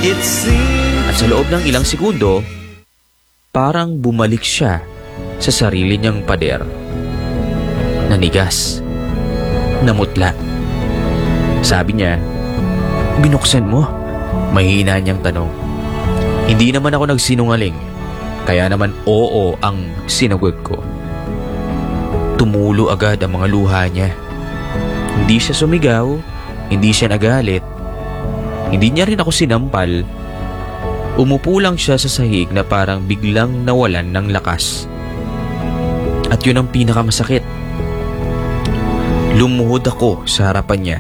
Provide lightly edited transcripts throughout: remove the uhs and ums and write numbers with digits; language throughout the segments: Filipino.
At sa loob ng ilang segundo, parang bumalik siya sa sarili niyang pader. Nanigas. Namutla. Sabi niya, "Binuksan mo?" Mahina niyang tanong. Hindi naman ako nagsinungaling, kaya naman oo ang sinagot ko. Tumulo agad ang mga luha niya. Hindi siya sumigaw, hindi siya nagalit, hindi niya rin ako sinampal. Umupo lang siya sa sahig na parang biglang nawalan ng lakas. At yun ang pinakamasakit. Lumuhod ako sa harapan niya.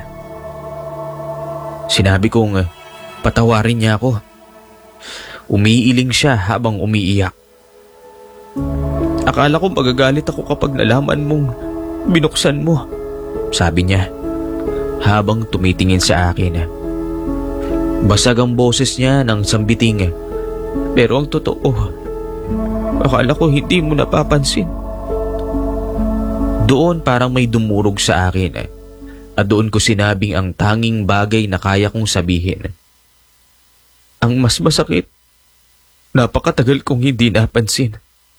Sinabi kong patawarin niya ako. Umiiling siya habang umiiyak. "Akala ko magagalit ako kapag nalaman mong binuksan mo," sabi niya habang tumitingin sa akin. Basag ang boses niya ng sambiting. "Pero ang totoo, akala ko hindi mo napapansin." Doon parang may dumurog sa akin at doon ko sinabing ang tanging bagay na kaya kong sabihin. Ang mas masakit, napakatagal kong hindi napansin.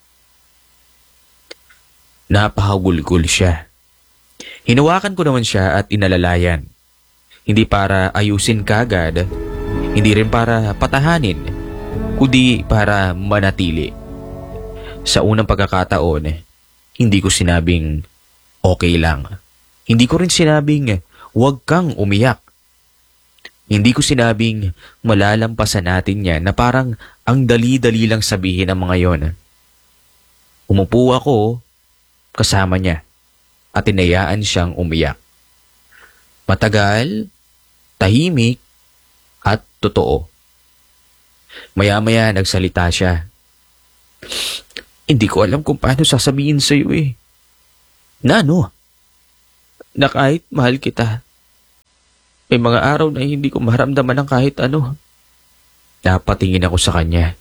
Napahagulgol siya. Hinawakan ko naman siya at inalalayan. Hindi para ayusin kagad, hindi rin para patahanin, kundi para manatili. Sa unang pagkakataon, hindi ko sinabing okay lang. Hindi ko rin sinabing huwag kang umiyak. Hindi ko sinabing malalampasan natin yan na parang ang dali-dali lang sabihin ang mga yon. Umupo ako kasama niya at tinayaan siyang umiyak. Matagal, tahimik, at totoo. Maya-maya nagsalita siya. "Hindi ko alam kung paano sasabihin sa'yo eh." "Na ano?" "Na kahit mahal kita, may mga araw na hindi ko maramdaman ng kahit ano." Napatingin ako sa kanya.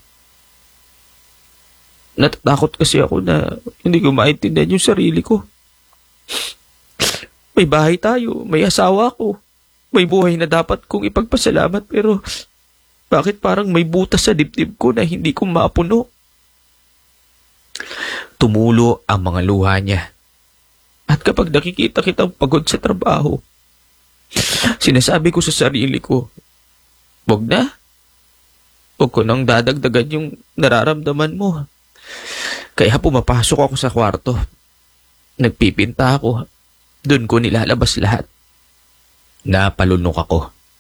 "Natatakot kasi ako na hindi ko maintindihan yung sarili ko. May bahay tayo, may asawa ko, may buhay na dapat kong ipagpasalamat, pero bakit parang may butas sa dibdib ko na hindi ko mapuno?" Tumulo ang mga luha niya. "At kapag nakikita kitang pagod sa trabaho, sinasabi ko sa sarili ko, wag na. Huwag ko nang dadagdagan yung nararamdaman mo. Kaya pumapasok ako sa kwarto. Nagpipinta ako. Doon ko nilalabas lahat." Napalunok ako.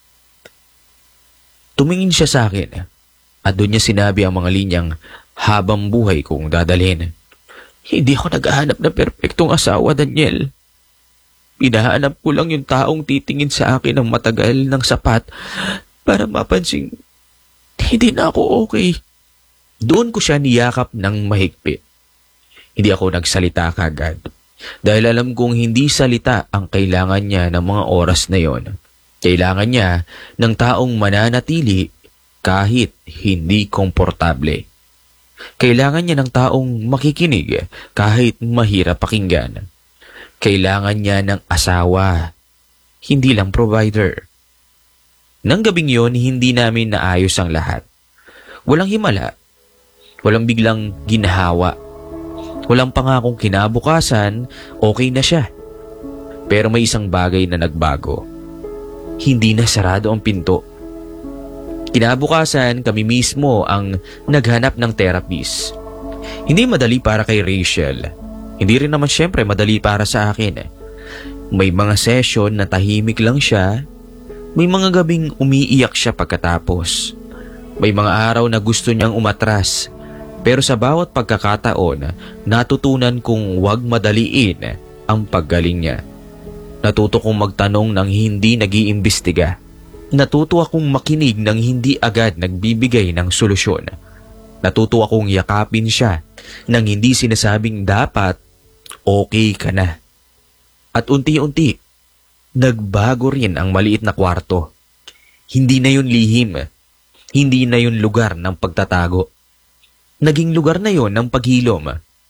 Tumingin siya sa akin at doon niya sinabi ang mga linyang habang buhay kong dadalhin. "Hindi ako naghahanap ng perpektong asawa, Daniel. Hinahanap ko lang yung taong titingin sa akin ng matagal ng sapat para mapansing hindi na ako okay." Doon ko siya niyakap ng mahigpit. Hindi ako nagsalita kagad dahil alam kong hindi salita ang kailangan niya ng mga oras na yon. Kailangan niya ng taong mananatili kahit hindi komportable. Kailangan niya ng taong makikinig kahit mahirap pakinggan. Kailangan niya ng asawa, hindi lang provider. Nang gabing yon, hindi namin naayos ang lahat. Walang himala, walang biglang ginhawa, walang pangakong kinabukasan, okay na siya. Pero may isang bagay na nagbago. Hindi na sarado ang pinto. Kinabukasan, kami mismo ang naghanap ng therapist. Hindi madali para kay Rachel. Hindi rin naman syempre madali para sa akin. May mga session na tahimik lang siya. May mga gabing umiiyak siya pagkatapos. May mga araw na gusto niyang umatras. Pero sa bawat pagkakataon, natutunan kong huwag madaliin ang paggaling niya. Natuto kong magtanong ng hindi nag-iimbestiga. Natuto akong makinig ng hindi agad nagbibigay ng solusyon. Natuto akong yakapin siya nang hindi sinasabing dapat okay ka na. At unti-unti, nagbago rin ang maliit na kwarto. Hindi na yun lihim. Hindi na yun lugar ng pagtatago. Naging lugar na yun ng paghilom.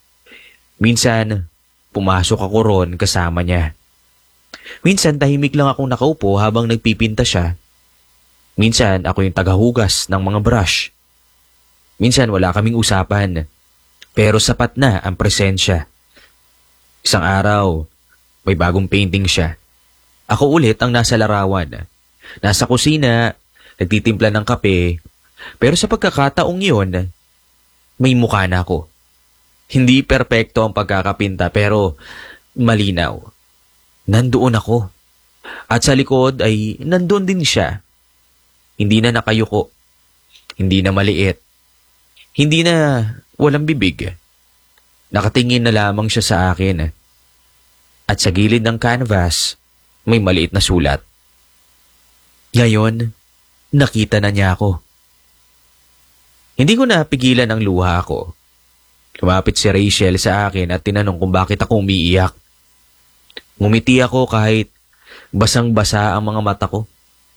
Minsan, pumasok ako ron kasama niya. Minsan tahimik lang akong nakaupo habang nagpipinta siya. Minsan ako yung tagahugas ng mga brush. Minsan wala kaming usapan, pero sapat na ang presensya. Isang araw, may bagong painting siya. Ako ulit ang nasa larawan. Nasa kusina, nagtitimpla ng kape, pero sa pagkakataong yun, may mukha na ako. Hindi perpekto ang pagkakapinta pero malinaw. Nandoon ako. At sa likod ay nandoon din siya. Hindi na nakayuko. Hindi na maliit. Hindi na walang bibig. Nakatingin na lamang siya sa akin. At sa gilid ng canvas, may maliit na sulat. Ngayon, nakita na niya ako. Hindi ko napigilan ang luha ko. Lumapit si Rachel sa akin at tinanong kung bakit ako umiiyak. Ngumiti ako kahit basang-basa ang mga mata ko.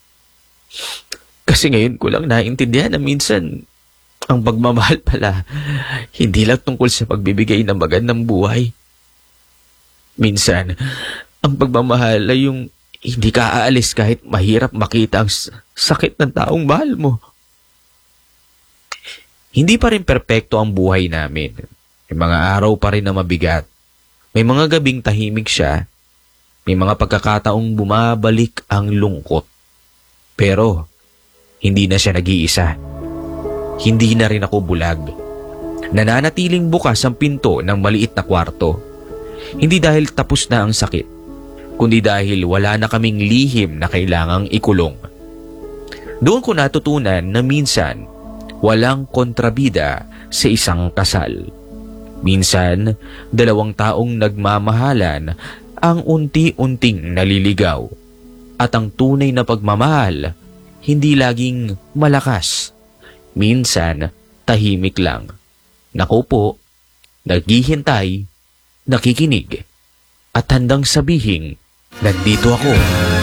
Kasi ngayon ko lang naintindihan na minsan ang pagmamahal pala hindi lang tungkol sa pagbibigay ng magandang buhay. Minsan, ang pagmamahal ay yung hindi ka aalis kahit mahirap makita ang sakit ng taong mahal mo. Hindi pa rin perpekto ang buhay namin. May mga araw pa rin na mabigat. May mga gabing tahimik siya. May mga pagkakataong bumabalik ang lungkot. Pero, hindi na siya nag-iisa. Hindi na rin ako bulag. Nananatiling bukas ang pinto ng maliit na kwarto. Hindi dahil tapos na ang sakit, kundi dahil wala na kaming lihim na kailangang ikulong. Doon ko natutunan na minsan, walang kontrabida sa isang kasal. Minsan, dalawang taong nagmamahalan ang unti-unting naliligaw. At ang tunay na pagmamahal, hindi laging malakas. Minsan, tahimik lang. Nakupo, naghihintay, nakikinig, at handang sabihing, nandito ako.